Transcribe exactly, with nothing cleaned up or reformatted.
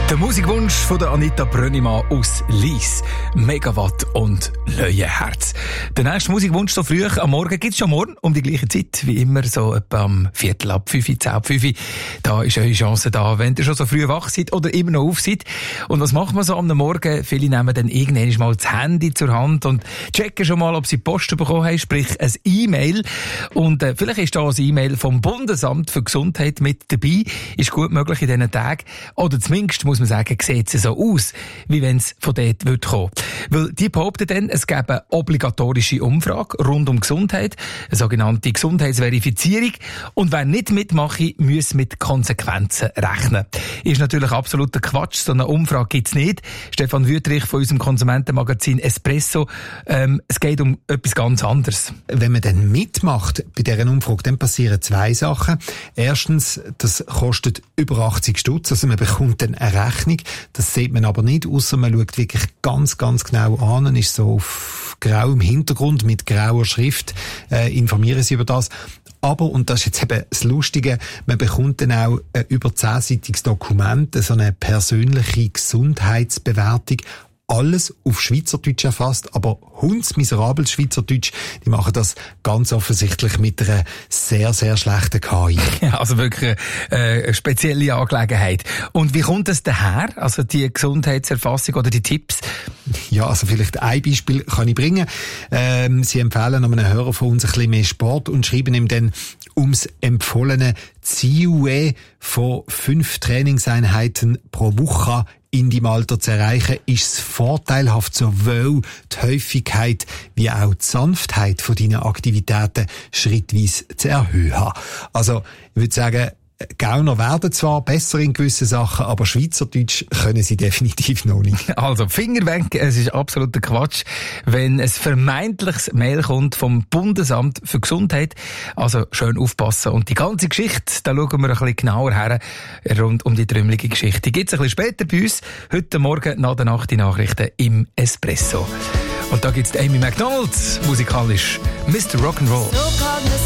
Der Musikwunsch von der Anita Brönnimann aus Lies. Megawatt und Löwenherz. Der nächste Musikwunsch so früh am Morgen gibt's schon morgen um die gleiche Zeit wie immer, so etwa am Viertel ab fünf, zehn ab fünf. Da ist eure Chance da, wenn ihr schon so früh wach seid oder immer noch auf seid. Und was macht man so am Morgen? Viele nehmen dann irgendwann mal das Handy zur Hand und checken schon mal, ob sie Post bekommen haben, sprich ein E-Mail. Und äh, vielleicht ist da ein E-Mail vom Bundesamt für Gesundheit mit dabei. Ist gut möglich in diesen Tagen. Oder zumindest muss man sagen, sieht es so aus, wie wenn es von dort wird kommen. Weil die behaupten dann, es gäbe eine obligatorische Umfrage rund um Gesundheit, eine sogenannte Gesundheitsverifizierung. Und wer nicht mitmache, muss mit Konsequenzen rechnen. Ist natürlich absoluter Quatsch, so eine Umfrage gibt's nicht. Stefan Wüthrich von unserem Konsumentenmagazin Espresso. Ähm, es geht um etwas ganz anderes. Wenn man dann mitmacht bei dieser Umfrage, dann passieren zwei Sachen. Erstens, das kostet über achtzig Stutz, also man bekommt dann eine Rechnung. Das sieht man aber nicht, ausser man schaut wirklich ganz, ganz genau an, ist so auf grauem Hintergrund mit grauer Schrift, äh, informieren Sie über das. Aber, und das ist jetzt eben das Lustige, man bekommt dann auch ein über zehnseitiges Dokument, so eine persönliche Gesundheitsbewertung, alles auf Schweizerdeutsch erfasst, aber hundsmiserables Schweizerdeutsch. Die machen das ganz offensichtlich mit einer sehr, sehr schlechten K I. Ja, also wirklich äh, eine spezielle Angelegenheit. Und wie kommt das daher? Also die Gesundheitserfassung oder die Tipps? Ja, also vielleicht ein Beispiel kann ich bringen. Ähm, Sie empfehlen einem Hörer von uns ein bisschen mehr Sport und schreiben ihm dann ums empfohlene Ziel von fünf Trainingseinheiten pro Woche in deinem Alter zu erreichen, ist es vorteilhaft, sowohl die Häufigkeit wie auch die Sanftheit von deinen Aktivitäten schrittweise zu erhöhen. Also, ich würde sagen, Gauner werden zwar besser in gewissen Sachen, aber Schweizerdeutsch können sie definitiv noch nicht. Also, Finger weg, es ist absoluter Quatsch, wenn ein vermeintliches Mail kommt vom Bundesamt für Gesundheit. Also, schön aufpassen. Und die ganze Geschichte, da schauen wir ein bisschen genauer her, rund um die trümmelige Geschichte. Die gibt's ein bisschen später bei uns, heute Morgen nach der Nacht die Nachrichten im Espresso. Und da gibt's Amy McDonald, musikalisch Mister Rock'n'Roll.